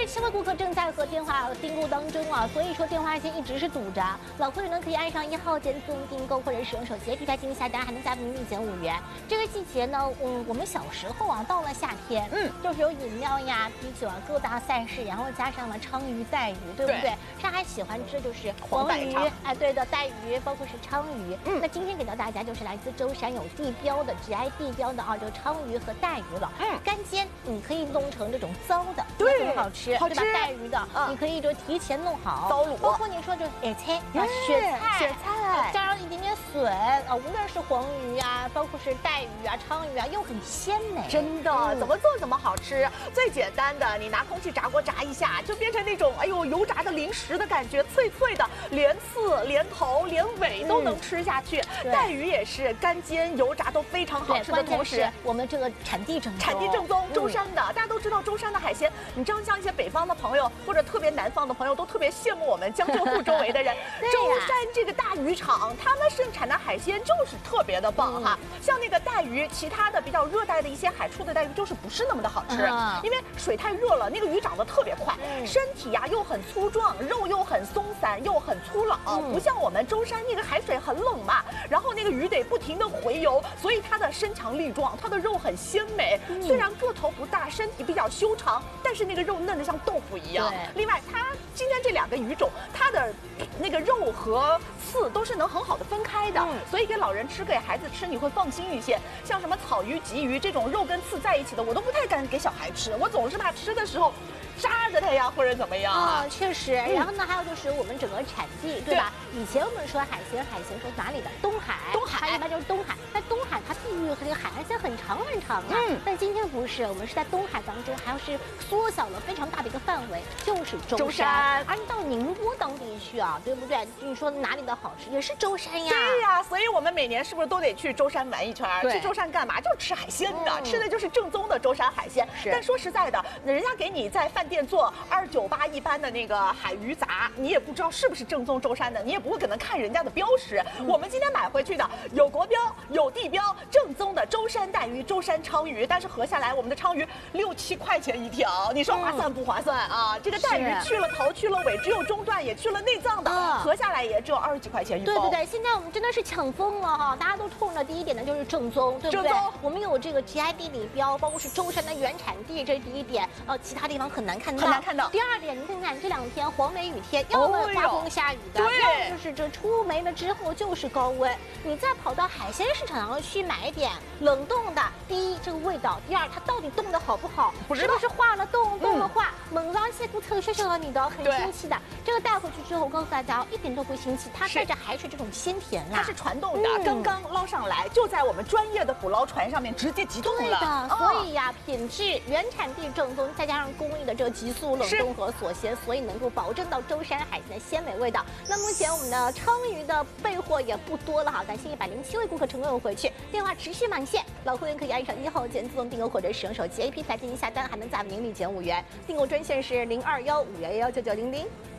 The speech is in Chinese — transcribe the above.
67位顾客正在和电话订购当中啊，所以说电话线一直是堵着。老客人呢可以按上1号键自动订购，或者使用手机 APP 来进行下单，还能加明立减5元。这个季节呢，我们小时候啊，到了夏天，就是有饮料呀、啤酒啊各大赛事，然后加上了鲳鱼、带鱼，对不对？上海喜欢吃就是黄鱼，哎，对的，带鱼，包括是鲳鱼。那今天给到大家就是来自舟山有地标的 GI 地标的啊，这个鲳鱼和带鱼了。干煎你可以弄成这种糟的，对，很好吃，对吧？带鱼的，你可以就提前弄好，糟卤，包括你说这野菜、雪菜，加上一点点笋啊，无论是黄鱼啊，包括是带鱼啊、鲳鱼啊，又很鲜美。 真的，怎么做怎么好吃。最简单的，你拿空气炸锅炸一下，就变成那种哎呦油炸的零食的感觉，脆脆的，连刺、连头、连尾都能吃下去。带鱼也是干煎、油炸都非常好吃的同时， 我们这个产地正宗，舟山的。大家都知道舟山的海鲜，你知道像一些北方的朋友或者特别南方的朋友都特别羡慕我们江浙沪周围的人。舟山这个大渔场，他们盛产的海鲜就是特别的棒哈。像那个带鱼，其他的比较热带的一些海出的带鱼就是不是那么的好吃，因为水太热了，那个鱼长得特别快，身体呀又很粗壮，肉又很松散又很粗老，不像我们舟山那个海水很冷嘛，然后那个鱼得不停的回游，所以它的身强力壮，它的肉很鲜美。虽然个头不大，身体比较修长，但是那个肉嫩得像豆腐一样。另外，它今天这2个鱼种，它的那个肉和刺都是能很好的分开的，所以给老人吃、给孩子吃你会放心一些。像什么草鱼、鲫鱼这种肉跟刺在一起的，我都不太敢给小孩吃，我总是怕吃的时候扎着它呀，或者怎么样啊。 确实。然后呢，还有就是我们整个产地，对吧？以前我们说海鲜说哪里的？东海，它一般就是东海。那东海它地域和这个海岸线很长啊。但今天不是，我们是在东海当中，还是缩小了非常大的一个范围，就是舟山。而你到宁波当地去啊，对不对？你说哪里的好吃，也是舟山呀。 对呀，所以我们每年是不是都得去舟山玩一圈？去舟山干嘛？就是吃海鲜的，吃的就是正宗的舟山海鲜。但说实在的，人家给你在饭店做298一般的那个海鱼杂，你也不知道是不是正宗舟山的，你也不会可能看人家的标识。我们今天买回去的有国标有地标，正宗的舟山带鱼、舟山鲳鱼，但是合下来我们的鲳鱼6、7块钱一条，你说划算不划算啊？这个带鱼去了头去了尾，只有中段也去了内脏的，合下来也只有20几块钱一包。 对，现在我们真的是抢疯了哈！大家都冲着第一点呢就是正宗，对不对？我们有这个 GI 地理标，包括是舟山的原产地，这是第一点。其他地方很难看到。第2点，你看看这2天黄梅雨天，要么刮风下雨的，要么就是这出梅了之后就是高温。你再跑到海鲜市场上去买一点冷冻的，第一这个味道，第2它到底冻的好不好？是不是化了冻了化？猛然些不特秀了你的，很新奇的。这个带回去之后，我告诉大家一点都不新奇，它带着海水这种鲜甜啊， 它是传动的，刚刚捞上来，就在我们专业的捕捞船上面直接急冻了。 对的，所以呀，品质原产地正宗，再加上工艺的这个急速冷冻和锁鲜，所以能够保证到舟山海鲜的鲜美味道。那目前我们的鲳鱼的备货也不多了哈，感谢107位顾客成功回去，电话持续满线，老会员可以按上1号键自动订购，或者使用手机 APP 来进行下单，还能加明立减5元。订购专线是0215119900。